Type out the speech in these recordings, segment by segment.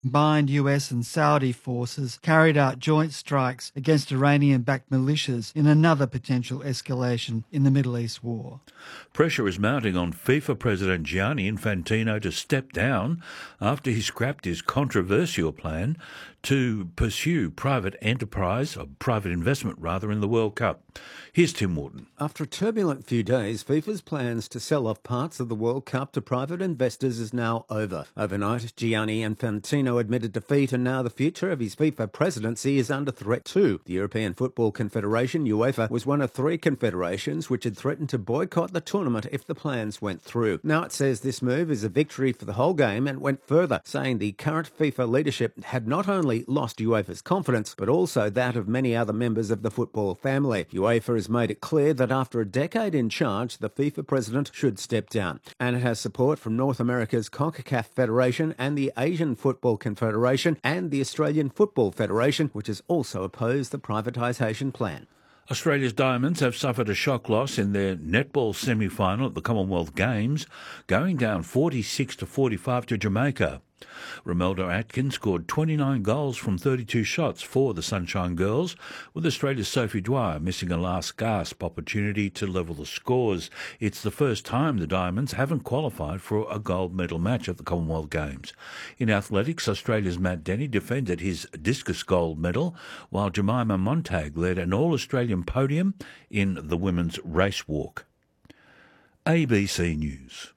Combined US and Saudi forces carried out joint strikes against Iranian-backed militias in another potential escalation in the Middle East war. Pressure is mounting on FIFA President Gianni Infantino to step down after he scrapped his controversial plan to pursue private investment in the World Cup. Here's Tim Wharton. After a turbulent few days, FIFA's plans to sell off parts of the World Cup to private investors is now over. Overnight, Gianni Infantino admitted defeat, and now the future of his FIFA presidency is under threat too. The European Football Confederation, UEFA, was one of three confederations which had threatened to boycott the tournament if the plans went through. Now it says this move is a victory for the whole game and went further, saying the current FIFA leadership had not only lost UEFA's confidence, but also that of many other members of the football family. UEFA has made it clear that after a decade in charge, the FIFA president should step down. And it has support from North America's CONCACAF Federation and the Asian Football Confederation and the Australian Football Federation, which has also opposed the privatisation plan. Australia's Diamonds have suffered a shock loss in their netball semi-final at the Commonwealth Games, going down 46-45 to Jamaica. Romelda Atkins scored 29 goals from 32 shots for the Sunshine Girls, with Australia's Sophie Dwyer missing a last-gasp opportunity to level the scores. It's the first time the Diamonds haven't qualified for a gold medal match at the Commonwealth Games. In athletics, Australia's Matt Denny defended his discus gold medal, while Jemima Montag led an All-Australian podium in the women's race walk. ABC News.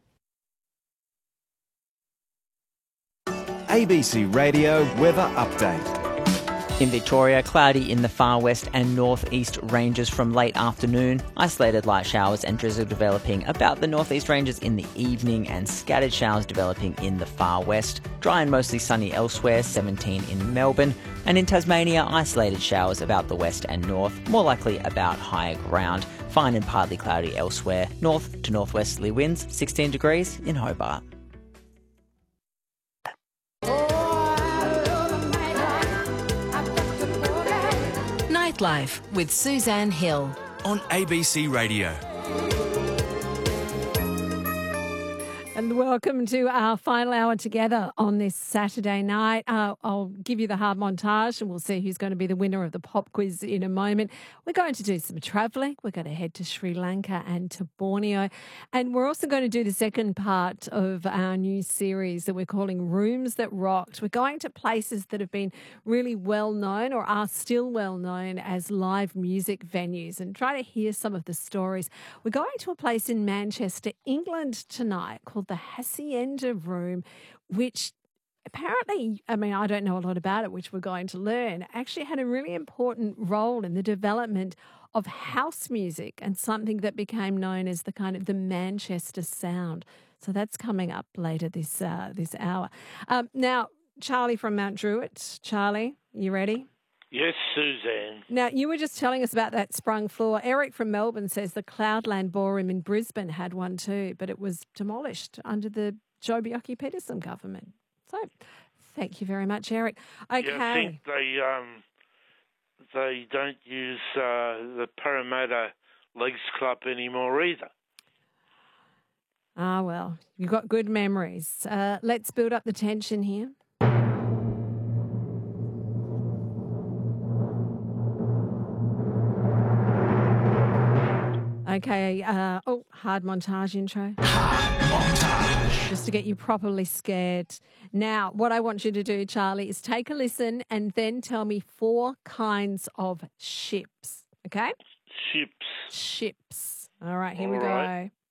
ABC Radio Weather Update. In Victoria, cloudy in the far west and northeast ranges from late afternoon. Isolated light showers and drizzle developing about the northeast ranges in the evening, and scattered showers developing in the far west. Dry and mostly sunny elsewhere, 17 in Melbourne. And in Tasmania, isolated showers about the west and north, more likely about higher ground. Fine and partly cloudy elsewhere. North to northwesterly winds, 16 degrees in Hobart. Nightlife with Suzanne Hill on ABC Radio. And welcome to our final hour together on this Saturday night. I'll give you the hard montage and we'll see who's going to be the winner of the pop quiz in a moment. We're going to do some travelling. We're going to head to Sri Lanka and to Borneo. And we're also going to do the second part of our new series that we're calling Rooms That Rocked. We're going to places that have been really well known or are still well known as live music venues and try to hear some of the stories. We're going to a place in Manchester, England tonight called the Hacienda Room, which apparently, I don't know a lot about it, which we're going to learn, actually had a really important role in the development of house music and something that became known as the kind of the Manchester sound. So that's coming up later this hour. Now, Charlie from Mount Druitt. Charlie, you ready? Yes, Suzanne. Now, you were just telling us about that sprung floor. Eric from Melbourne says the Cloudland Ballroom in Brisbane had one too, but it was demolished under the Joh Bjelke-Petersen government. So, thank you very much, Eric. Okay. Yeah, I think they don't use the Parramatta Leagues Club anymore either. Ah, well, you've got good memories. Let's build up the tension here. Okay, hard montage intro. Hard montage. Just to get you properly scared. Now, what I want you to do, Charlie, is take a listen and then tell me 4 kinds of ships, okay? Ships. Ships. All right, here we All right. go.